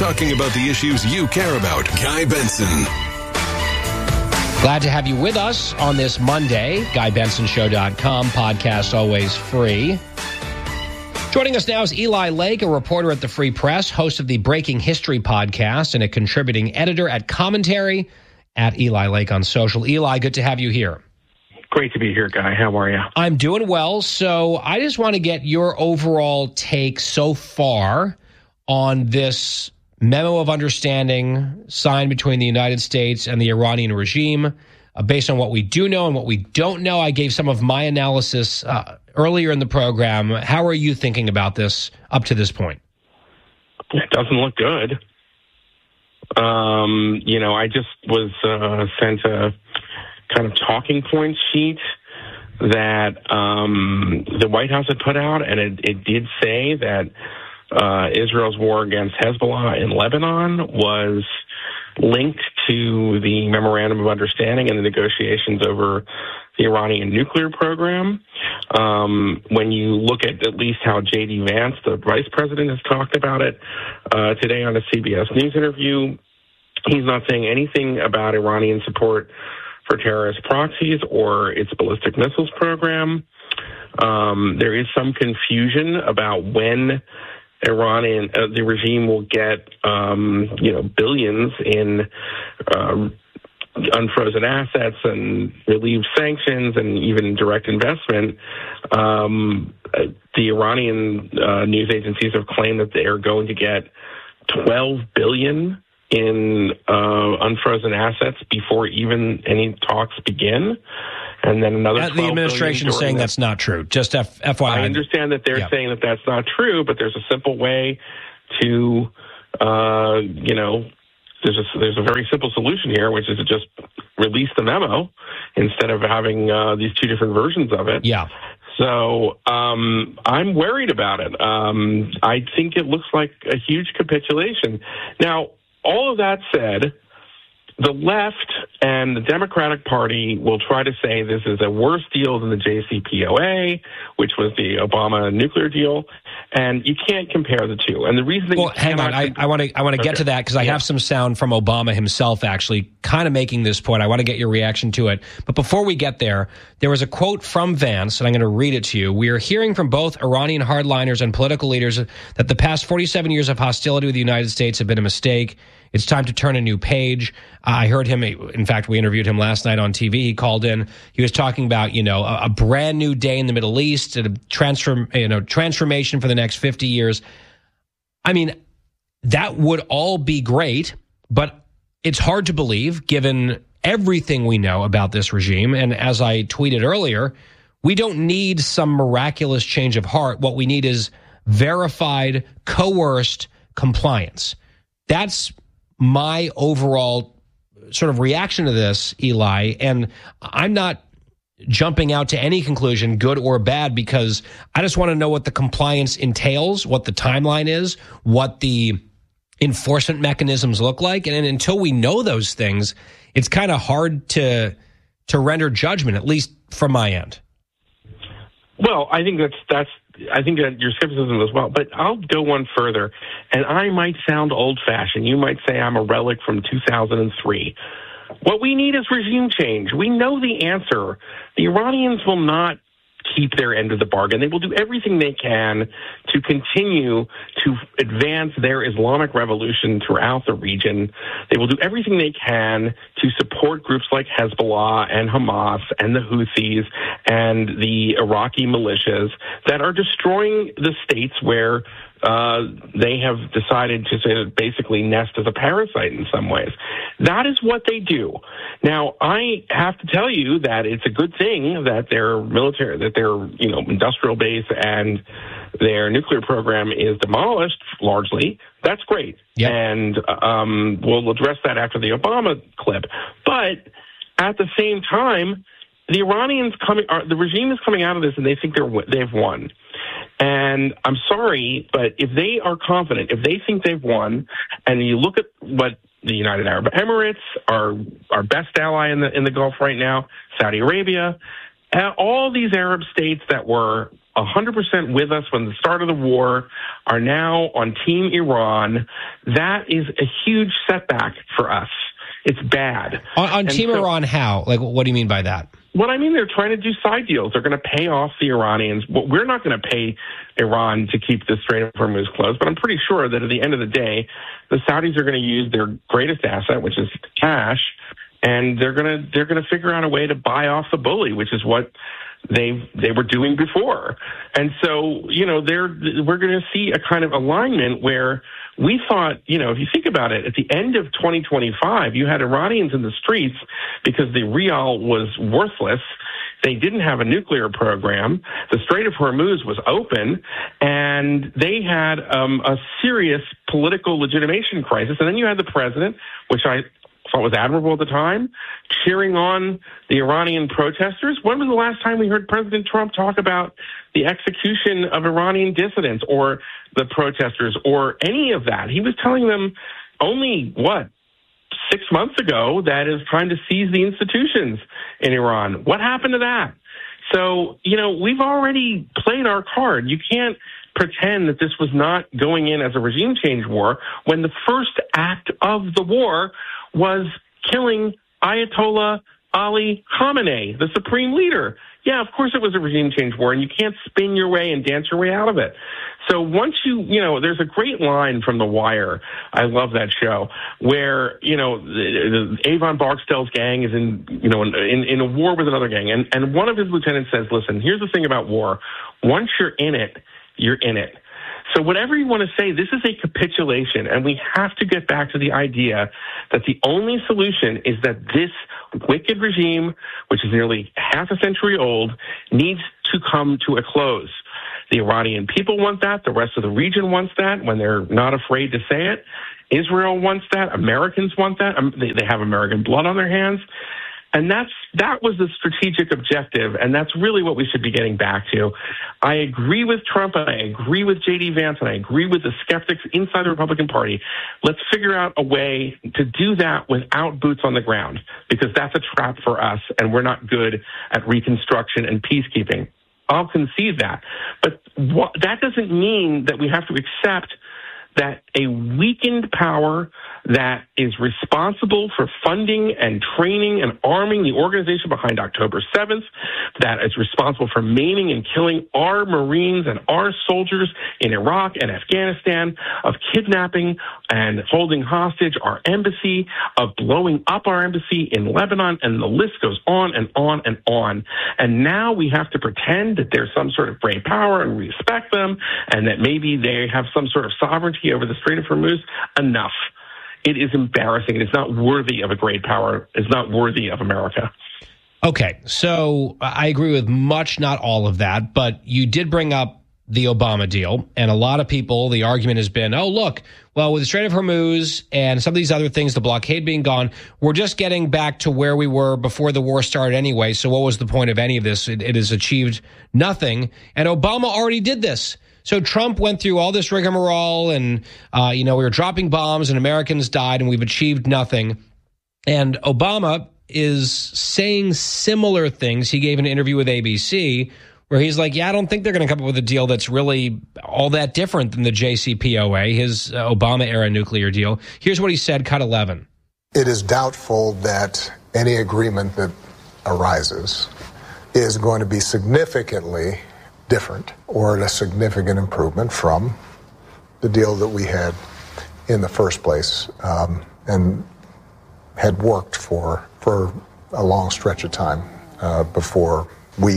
talking about the issues you care about. Guy Benson. Glad to have you with us on this Monday. GuyBensonShow.com, podcast always free. Joining us now is Eli Lake, a reporter at the Free Press, host of the Breaking History podcast, and a contributing editor at Commentary at Eli Lake on social. Eli, good to have you here. Great to be here, Guy. How are you? I'm doing well. So I just want to get your overall take so far on this memo of understanding signed between the United States and the Iranian regime. Based on what we do know and what we don't know, I gave some of my analysis earlier in the program. How are you thinking about this up to this point? It doesn't look good. I just was sent a kind of talking point sheet that the White House had put out, and it did say that Israel's war against Hezbollah in Lebanon was linked to the Memorandum of Understanding and the negotiations over the Iranian nuclear program. When you look at least how J.D. Vance, the vice president, has talked about it today on a CBS News interview, he's not saying anything about Iranian support for terrorist proxies or its ballistic missiles program. There is some confusion about when the regime will get, billions in unfrozen assets and relieved sanctions and even direct investment. The Iranian news agencies have claimed that they are going to get $12 billion in unfrozen assets before even any talks begin. And then another the administration is saying that's not true. Just FYI. I understand that they're saying that that's not true, but there's a simple way to, there's a very simple solution here, which is to just release the memo instead of having these two different versions of it. Yeah. So I'm worried about it. I think it looks like a huge capitulation. Now, all of that said, the left and the Democratic Party will try to say this is a worse deal than the JCPOA, which was the Obama nuclear deal, and you can't compare the two. And the reason that hang on, I want to get to that because I have some sound from Obama himself actually kind of making this point. I want to get your reaction to it. But before we get there, there was a quote from Vance, and I'm going to read it to you. We are hearing from both Iranian hardliners and political leaders that the past 47 years of hostility with the United States have been a mistake. It's time to turn a new page. I heard him. In fact, we interviewed him last night on TV. He called in. He was talking about, a brand new day in the Middle East, a transformation for the next 50 years. I mean, that would all be great, but it's hard to believe given everything we know about this regime. And as I tweeted earlier, we don't need some miraculous change of heart. What we need is verified, coerced compliance. That's my overall sort of reaction to this, Eli, and I'm not jumping out to any conclusion, good or bad, because I just want to know what the compliance entails, what the timeline is, what the enforcement mechanisms look like, and until we know those things, it's kind of hard to render judgment, at least from my end. Well, I think I think that your skepticism as well, but I'll go one further, and I might sound old-fashioned. You might say I'm a relic from 2003. What we need is regime change. We know the answer. The Iranians will not keep their end of the bargain. They will do everything they can to continue to advance their Islamic revolution throughout the region. They will do everything they can to support groups like Hezbollah and Hamas and the Houthis and the Iraqi militias that are destroying the states where they have decided to basically nest as a parasite in some ways. That is what they do. Now, I have to tell you that it's a good thing that their military, that their industrial base and their nuclear program is demolished largely. That's great. Yep. And we'll address that after the Obama clip. But at the same time, the regime is coming out of this and they think they've won. And I'm sorry, but if they are confident, if they think they've won, and you look at what the United Arab Emirates, our best ally in the Gulf right now, Saudi Arabia, all these Arab states that were 100% with us from the start of the war are now on Team Iran. That is a huge setback for us. It's bad. On Team Iran, how? Like, what do you mean by that? What I mean, they're trying to do side deals. They're going to pay off the Iranians. Well, we're not going to pay Iran to keep the Strait of Hormuz closed, but I'm pretty sure that at the end of the day, the Saudis are going to use their greatest asset, which is cash, and they're going to figure out a way to buy off the bully, which is what they were doing before. And so, we're going to see a kind of alignment where we thought, if you think about it, at the end of 2025, you had Iranians in the streets because the rial was worthless. They didn't have a nuclear program. The Strait of Hormuz was open, and they had a serious political legitimation crisis. And then you had the president, which I thought was admirable at the time, cheering on the Iranian protesters. When was the last time we heard President Trump talk about the execution of Iranian dissidents or the protesters or any of that? He was telling them only, 6 months ago that is trying to seize the institutions in Iran. What happened to that? So, we've already played our card. You can't pretend that this was not going in as a regime change war when the first act of the war was killing Ayatollah Ali Khamenei, the supreme leader. Yeah, of course it was a regime change war, and you can't spin your way and dance your way out of it. So once there's a great line from The Wire. I love that show where, Avon Barksdale's gang is in a war with another gang. And one of his lieutenants says, listen, here's the thing about war. Once you're in it, you're in it. So whatever you want to say, this is a capitulation, and we have to get back to the idea that the only solution is that this wicked regime, which is nearly half a century old, needs to come to a close. The Iranian people want that. The rest of the region wants that when they're not afraid to say it. Israel wants that. Americans want that. They have American blood on their hands. And that was the strategic objective, and that's really what we should be getting back to. I agree with Trump, and I agree with J.D. Vance, and I agree with the skeptics inside the Republican Party. Let's figure out a way to do that without boots on the ground, because that's a trap for us, and we're not good at reconstruction and peacekeeping. I'll concede that. But that doesn't mean that we have to accept that a weakened power that is responsible for funding and training and arming the organization behind October 7th, that is responsible for maiming and killing our Marines and our soldiers in Iraq and Afghanistan, of kidnapping and holding hostage our embassy, of blowing up our embassy in Lebanon, and the list goes on and on and on. And now we have to pretend that there's some sort of great power and respect them, and that maybe they have some sort of sovereignty over the Strait of Hormuz. Enough. It is embarrassing. It's not worthy of a great power. It's not worthy of America. Okay, so I agree with much, not all of that, but you did bring up the Obama deal, and a lot of people, the argument has been, oh, look, well, with the Strait of Hormuz and some of these other things, the blockade being gone, we're just getting back to where we were before the war started anyway, so what was the point of any of this? It has achieved nothing, and Obama already did this. So Trump went through all this rigmarole, and, we were dropping bombs and Americans died, and we've achieved nothing. And Obama is saying similar things. He gave an interview with ABC where he's like, I don't think they're going to come up with a deal that's really all that different than the JCPOA, his Obama-era nuclear deal. Here's what he said, cut 11. It is doubtful that any agreement that arises is going to be significantly different or a significant improvement from the deal that we had in the first place and had worked for a long stretch of time before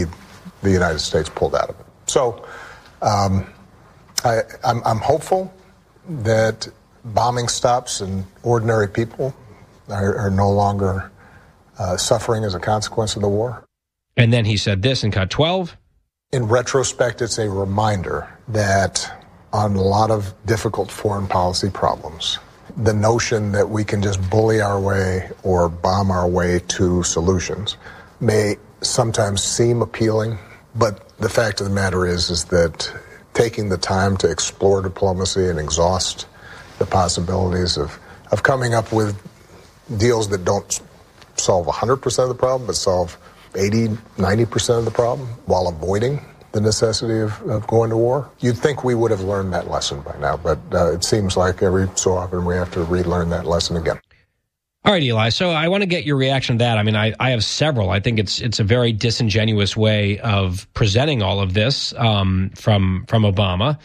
the United States, pulled out of it. So I'm hopeful that bombing stops and ordinary people are no longer suffering as a consequence of the war. And then he said this in cut 12. In retrospect, it's a reminder that on a lot of difficult foreign policy problems, the notion that we can just bully our way or bomb our way to solutions may sometimes seem appealing, but the fact of the matter is that taking the time to explore diplomacy and exhaust the possibilities of coming up with deals that don't solve 100% of the problem, but solve 80, 90% of the problem while avoiding the necessity of going to war. You'd think we would have learned that lesson by now, but it seems like every so often we have to relearn that lesson again. All right, Eli. So I want to get your reaction to that. I mean, I have several. I think it's a very disingenuous way of presenting all of this from Obama.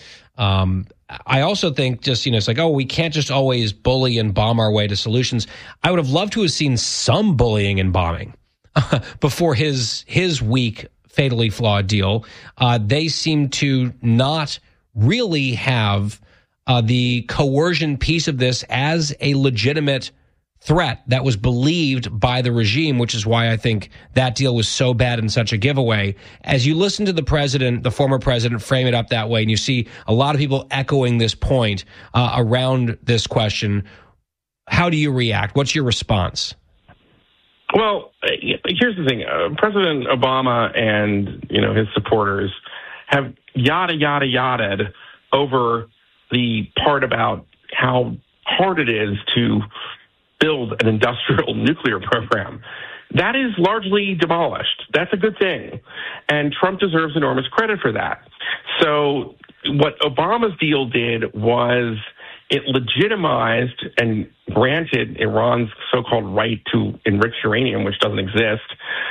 I also think just, it's like, oh, we can't just always bully and bomb our way to solutions. I would have loved to have seen some bullying and bombing before his weak, fatally flawed deal. They seem to not really have the coercion piece of this as a legitimate threat that was believed by the regime, which is why I think that deal was so bad and such a giveaway. As you listen to the former president, frame it up that way, and you see a lot of people echoing this point around this question, how do you react? What's your response? Well, here's the thing. President Obama and, his supporters have yada over the part about how hard it is to build an industrial nuclear program. That is largely demolished. That's a good thing. And Trump deserves enormous credit for that. So what Obama's deal did was it legitimized and granted Iran's so-called right to enrich uranium, which doesn't exist,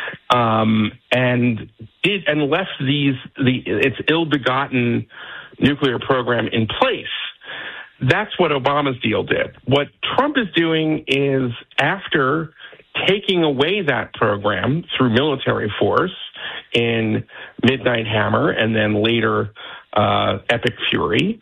and left its ill-begotten nuclear program in place. That's what Obama's deal did. What Trump is doing is, after taking away that program through military force in Midnight Hammer and then later Epic Fury,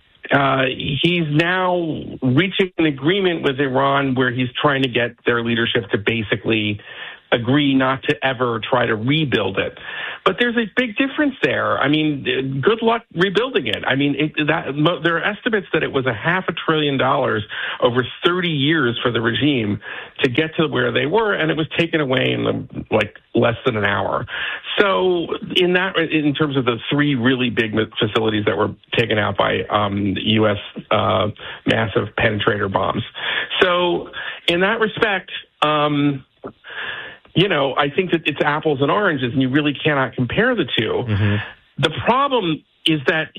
he's now reaching an agreement with Iran where he's trying to get their leadership to basically agree not to ever try to rebuild it. But there's a big difference there. I mean, good luck rebuilding it. I mean, there are estimates that it was $500 billion over 30 years for the regime to get to where they were, and it was taken away in less than an hour. So in terms of the three really big facilities that were taken out by U.S. Massive penetrator bombs. So in that respect, I think that it's apples and oranges, and you really cannot compare the two. Mm-hmm. The problem is that,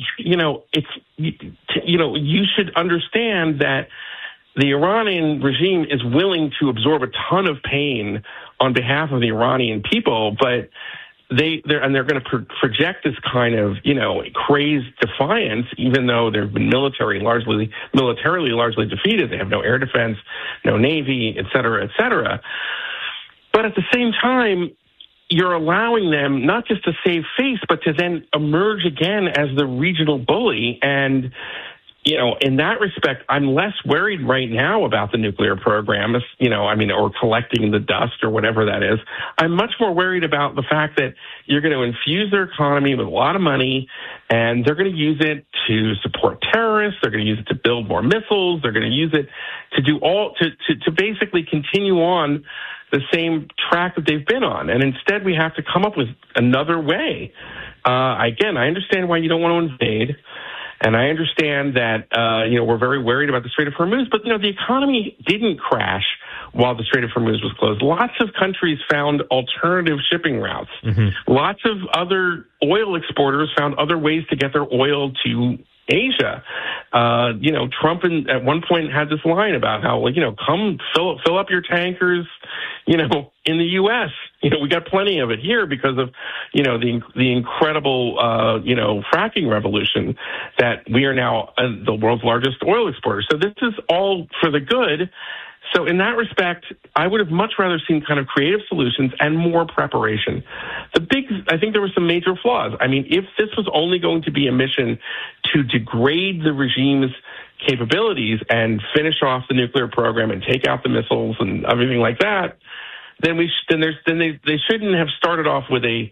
you should understand that the Iranian regime is willing to absorb a ton of pain on behalf of the Iranian people, but they're going to project this kind of, crazed defiance, even though they've been militarily largely defeated. They have no air defense, no navy, et cetera, et cetera. But at the same time, you're allowing them not just to save face, but to then emerge again as the regional bully. And, in that respect, I'm less worried right now about the nuclear program, or collecting the dust or whatever that is. I'm much more worried about the fact that you're going to infuse their economy with a lot of money, and they're going to use it to support terrorists. They're going to use it to build more missiles. They're going to use it to do to basically continue on the same track that they've been on. And instead, we have to come up with another way. Again, I understand why you don't want to invade. And I understand that, we're very worried about the Strait of Hormuz, but, the economy didn't crash while the Strait of Hormuz was closed. Lots of countries found alternative shipping routes. Mm-hmm. Lots of other oil exporters found other ways to get their oil to Asia. Trump at one point had this line about how, come fill up your tankers, in the U.S. We got plenty of it here because of, the incredible, fracking revolution that we are now the world's largest oil exporter. So this is all for the good. So in that respect, I would have much rather seen kind of creative solutions and more preparation. I think there were some major flaws. I mean, if this was only going to be a mission to degrade the regime's capabilities and finish off the nuclear program and take out the missiles and everything like that, then they shouldn't have started off with a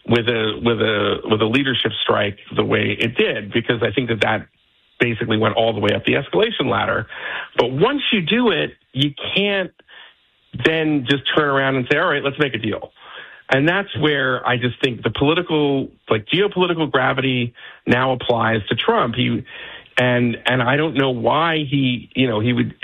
leadership strike the way it did, because I think that basically went all the way up the escalation ladder. But once you do it, you can't then just turn around and say, all right, let's make a deal. And that's where I just think the geopolitical gravity now applies to Trump. He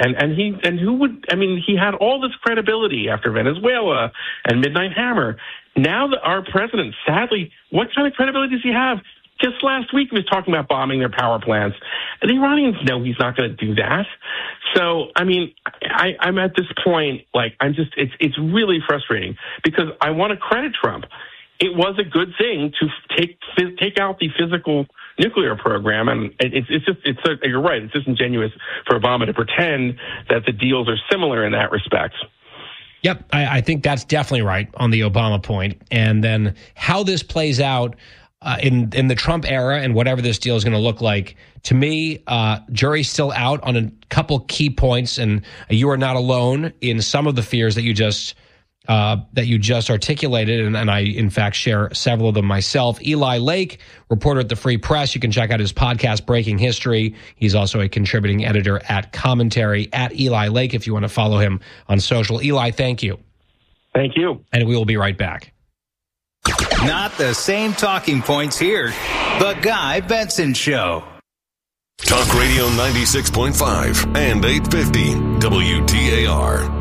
had all this credibility after Venezuela and Midnight Hammer. now that our president, sadly, what kind of credibility does he have? Just last week he was talking about bombing their power plants. And the Iranians know he's not going to do that. So, I mean, I'm at this point, like, it's really frustrating because I want to credit Trump. It was a good thing to take out the physical nuclear program, and you're right, it's disingenuous for Obama to pretend that the deals are similar in that respect. Yep, I think that's definitely right on the Obama point. And then how this plays out in the Trump era and whatever this deal is going to look like, to me, jury's still out on a couple key points, and you are not alone in some of the fears that you just articulated, and I, in fact, share several of them myself. Eli Lake, reporter at the Free Press. You can check out his podcast, Breaking History. He's also a contributing editor at Commentary, at Eli Lake, if you want to follow him on social. Eli, thank you. Thank you. And we will be right back. Not the same talking points here. The Guy Benson Show. Talk Radio 96.5 and 850 WTAR.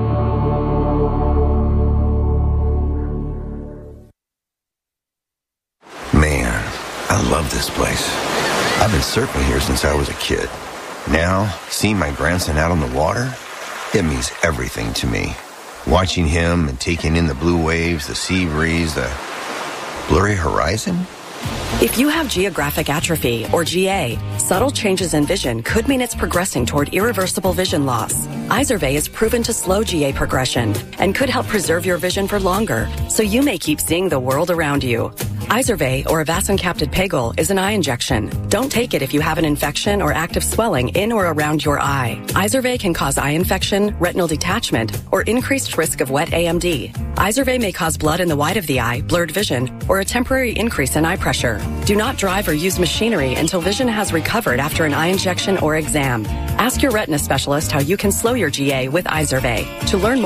Man, I love this place. I've been surfing here since I was a kid. Now, seeing my grandson out on the water, it means everything to me. Watching him and taking in the blue waves, the sea breeze, the blurry horizon. If you have geographic atrophy, or GA, subtle changes in vision could mean it's progressing toward irreversible vision loss. Izervay is proven to slow GA progression and could help preserve your vision for longer, so you may keep seeing the world around you. Izervay, or avacincaptad pegol, is an eye injection. Don't take it if you have an infection or active swelling in or around your eye. Izervay can cause eye infection, retinal detachment, or increased risk of wet AMD. Izervay may cause blood in the white of the eye, blurred vision, or a temporary increase in eye pressure. Do not drive or use machinery until vision has recovered after an eye injection or exam. Ask your retina specialist how you can slow your GA with Izervay. To learn more,